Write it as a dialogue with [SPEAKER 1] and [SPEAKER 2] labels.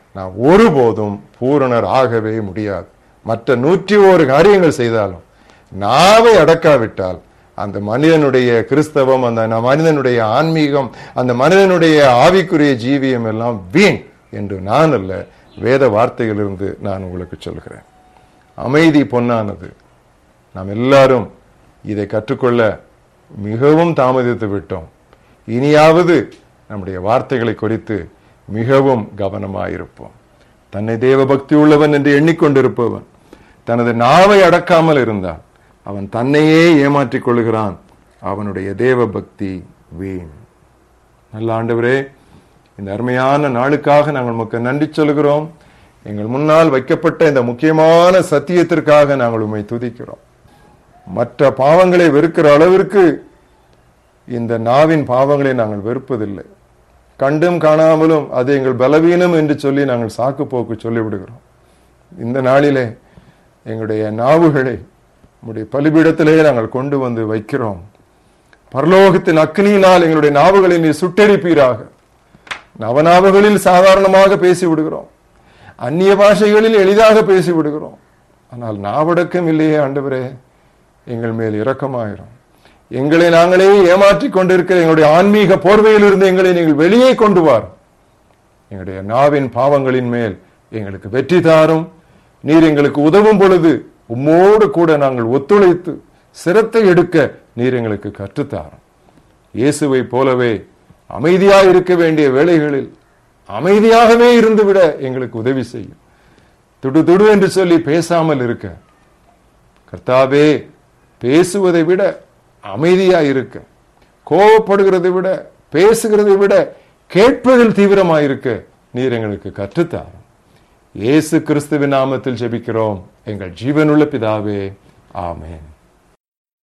[SPEAKER 1] நாம் ஒருபோதும் பூரணர் ஆகவே முடியாது. மற்ற 101 காரியங்கள் செய்தாலும் நாவை அடக்காவிட்டால் அந்த மனிதனுடைய கிறிஸ்தவம், அந்த மனிதனுடைய ஆன்மீகம், அந்த மனிதனுடைய ஆவிக்குரிய ஜீவியம் எல்லாம் வீண் என்று நான் அல்ல, வேத வார்த்தையிலிருந்து நான் உங்களுக்கு சொல்கிறேன். அமைதி பொன்னானது. நாம் எல்லாரும் இதை கற்றுக்கொள்ள மிகவும் தாமதித்து விட்டோம். இனியாவது நம்முடைய வார்த்தைகளை குறித்து மிகவும் கவனமாயிருப்போம். தன்னை தேவ பக்தி உள்ளவன் என்று எண்ணிக்கொண்டிருப்பவன் தனது நாவை அடக்காமல் இருந்தான் அவன் தன்னையே ஏமாற்றிக் கொள்கிறான். அவனுடைய தேவ பக்தி வீண். நல்ல ஆண்டவரே, இந்த அருமையான நாளுக்காக நாங்கள் உமக்கு நன்றி சொல்கிறோம். எங்கள் முன்னால் வைக்கப்பட்ட இந்த முக்கியமான சத்தியத்திற்காக நாங்கள் உம்மை துதிக்கிறோம். மற்ற பாவங்களை வெறுக்கிற அளவிற்கு இந்த நாவின் பாவங்களை நாங்கள் வெறுப்பதில்லை. கண்டும் காணாமலும் அது எங்கள் பலவீனம் என்று சொல்லி நாங்கள் சாக்கு போக்கு சொல்லிவிடுகிறோம். இந்த நாளிலே எங்களுடைய நாவுகளை உம்முடைய பலிபீடத்திலே நாங்கள் கொண்டு வந்து வைக்கிறோம். பரலோகத்தின் அக்னியினால் எங்களுடைய நாவுகளை நீ சுட்டெரிப்பீராக. நவநாவுகளில் சாதாரணமாக பேசிவிடுகிறோம், அந்நிய பாஷைகளில் எளிதாக பேசிவிடுகிறோம். ஆனால் நாவடக்கம் இல்லையே ஆண்டவரே, எங்கள் மேல் இரக்கமாயிரும். எங்களை நாங்களே ஏமாற்றிக் கொண்டிருக்கிற எங்களுடைய ஆன்மீக போர்வையிலிருந்து எங்களை நீங்கள் வெளியே கொண்டு வாரும். எங்களுடைய நாவின் பாவங்களின் மேல் எங்களுக்கு வெற்றி தாரும். நீர் எங்களுக்கு உதவும் பொழுது உம்மோடு கூட நாங்கள் ஒத்துழைத்து சிரத்தை எடுக்க நீர் எங்களுக்கு கற்றுத்தாரும். இயேசுவை போலவே அமைதியாக இருக்க வேண்டிய வேளைகளில் அமைதியாகவே இருந்துவிட எங்களுக்கு உதவி செய்யும். துடு துடு என்று சொல்லி பேசாமல் இருக்க கர்த்தாவே, பேசுவதை விட அமைதியாக இருக்க, கோபப்படுகிறதை விட பேசுகிறதை விட கேட்பதில் தீவிரமாயிருக்க நீர் எங்களுக்கு கற்றுத்தாரும். இயேசு கிறிஸ்துவின் நாமத்தில் ஜெபிக்கிறோம் எங்கள் ஜீவனுள்ள பிதாவே, ஆமென்.